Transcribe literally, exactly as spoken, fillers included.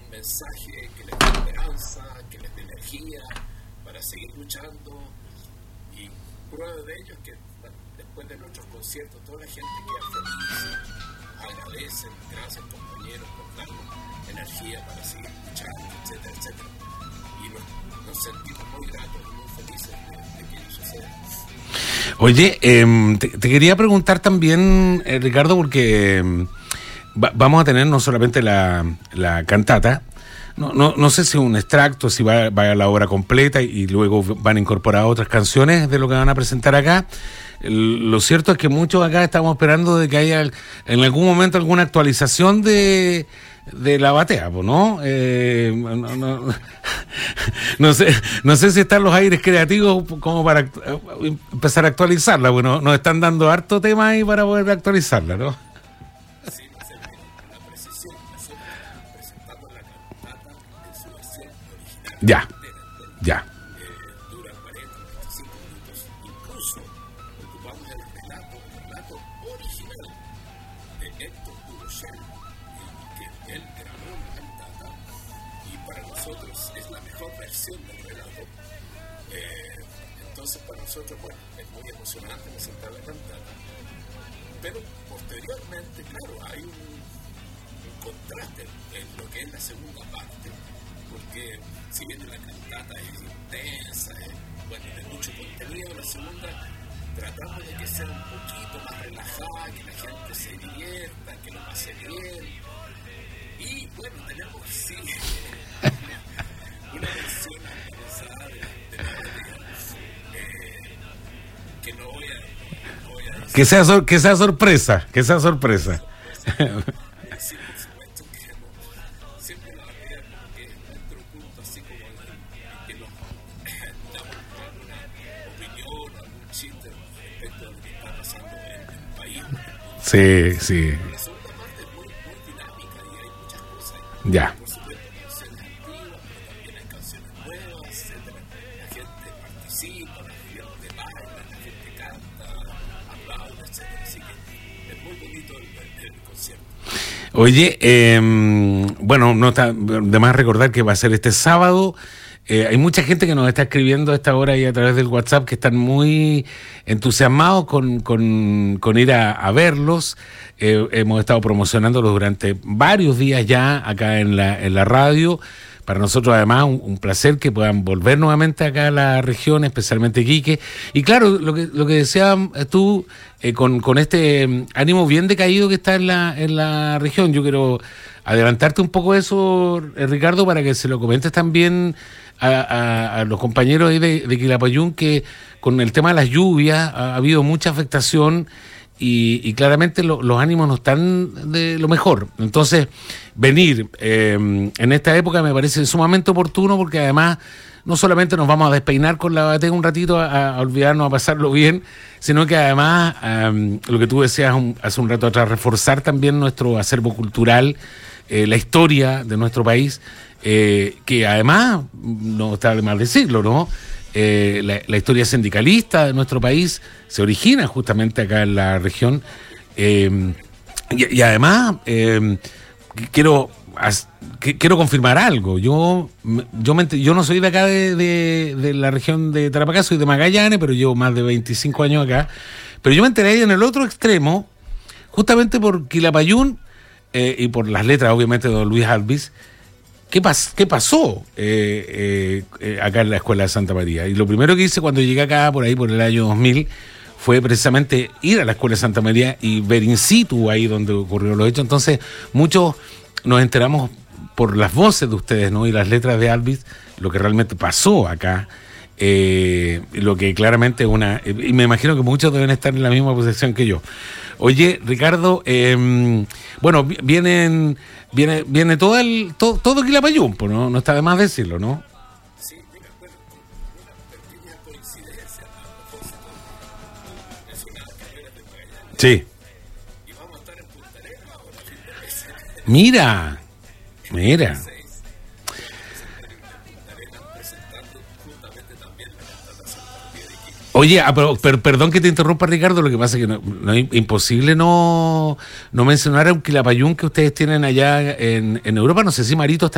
mensaje que les dé esperanza, que les dé energía para seguir luchando. Y prueba de ello es que, bueno, después de nuestros conciertos, toda la gente queda feliz, agradecen, gracias compañeros por darnos energía para seguir luchando, etcétera, etcétera. Y nos, nos sentimos muy gratos y muy felices de, de que ello suceda. Oye, eh, te, te quería preguntar también, eh, Ricardo, porque eh, va, vamos a tener no solamente la, la cantata, no, no, no sé si un extracto, si va, va a la obra completa y, y luego van a incorporar otras canciones de lo que van a presentar acá. El, lo cierto es que muchos acá estamos esperando de que haya en algún momento alguna actualización de... de la batea, ¿no? Eh, no, no, no sé, no sé si están los aires creativos como para uh, empezar a actualizarla. Bueno, nos están dando harto tema ahí para poder actualizarla, ¿no? Sí, no sé, la precisión, nosotros presentamos la cantata en su versión original. Ya, ya. Eh, dura cuarenta, cuarenta y cinco minutos. Incluso ocupamos el relato, el relato original de Héctor Durocher, que él grabó la cantata y para nosotros es la mejor versión del relato. Eh, entonces para nosotros, bueno, es muy emocionante presentar la cantata, pero posteriormente, claro, hay un, un contraste en lo que es la segunda parte, porque si bien la cantata es intensa, es, bueno, de mucho contenido, la segunda tratamos de que sea un poquito más relajada, que la gente se divierta, que lo pase bien. Y bueno, tenemos sí una versión actualizada de, de la batería, eh, que no voy a, no voy a decir. Que sea, sor- que sea sorpresa, que sea sorpresa. Eh, sí, por supuesto que no, siempre la batería como que es nuestro punto, así como en, en que nos damos alguna opinión, algún chiste respecto a lo que está pasando en el país. Sí, sí, La segunda parte es muy, muy dinámica y hay muchas cosas. ya. Por supuesto, canciones antiguas, pero también hay canciones nuevas, etcétera. La gente participa, la gente baila, la gente canta, aplaude, etcétera. Así que es muy bonito el, el, el concierto. Oye, eh, bueno, no está de más recordar que va a ser este sábado. Eh, hay mucha gente que nos está escribiendo a esta hora y a través del WhatsApp que están muy entusiasmados con, con, con ir a, a verlos. Eh, hemos estado promocionándolos durante varios días ya acá en la, en la radio. Para nosotros, además, un, un placer que puedan volver nuevamente acá a la región, especialmente Iquique. Y claro, lo que lo que decías tú, eh, con, con este ánimo bien decaído que está en la, en la región, yo quiero adelantarte un poco eso, eh, Ricardo, para que se lo comentes también a, a, a los compañeros ahí de, de Quilapayún, que con el tema de las lluvias ha, ha habido mucha afectación. Y, y claramente lo, los ánimos no están de lo mejor. Entonces, venir eh, en esta época me parece sumamente oportuno, porque además no solamente nos vamos a despeinar con la batea un ratito a, a olvidarnos, a pasarlo bien, sino que además, um, lo que tú decías un, hace un rato atrás, reforzar también nuestro acervo cultural, eh, la historia de nuestro país, eh, que además, no está de mal decirlo, ¿no? Eh, la, la historia sindicalista de nuestro país se origina justamente acá en la región, eh, y, y además eh, quiero as, que, quiero confirmar algo. Yo yo, me, yo no soy de acá de, de, de la región de Tarapacá, soy de Magallanes, pero llevo más de veinticinco años acá. Pero yo me enteré ahí en el otro extremo, justamente por Quilapayún, eh, y por las letras obviamente de don Luis Alvis. ¿Qué, pas, ¿Qué pasó eh, eh, eh, acá en la Escuela de Santa María? Y lo primero que hice cuando llegué acá, por ahí por el año dos mil, fue precisamente ir a la Escuela de Santa María y ver in situ ahí donde ocurrieron los hechos. Entonces, muchos nos enteramos por las voces de ustedes, ¿no? Y las letras de Alvis, lo que realmente pasó acá, eh, lo que claramente es una... Y me imagino que muchos deben estar en la misma posición que yo. Oye, Ricardo, eh, bueno, vienen... Viene, viene todo el todo, todo Quilapayún, pues, ¿no? No está de más decirlo, ¿no? Sí, mira, bueno, una pequeña coincidencia a propósito de mencionar carreras de Magallanes. Sí. Y vamos a estar en Punta Arenas ahora, fin de mes. Mira, mira. Presentando justamente también la cantata Santa María de Iquique. Oye, ah, pero, pero, perdón que te interrumpa, Ricardo, lo que pasa es que no, no es imposible no, no mencionar a un Quilapayún que ustedes tienen allá en, en Europa. No sé si Marito está